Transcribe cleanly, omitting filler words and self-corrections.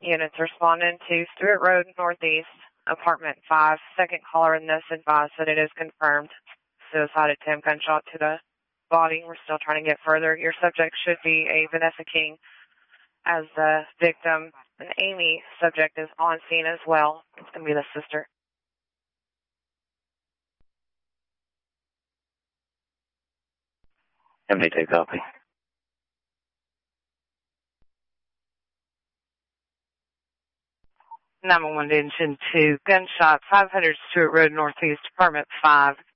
Units responding to Stewart Road Northeast, apartment 5. Second caller in this advised that it is confirmed. Suicide attempt, gunshot to the body. We're still trying to get further. Your subject should be a Vanessa King as the victim. An Amy subject is on scene as well. It's going to be the sister. MD2 copy. 911 engine 2, gunshot, 500 Stewart Road Northeast, apartment 5.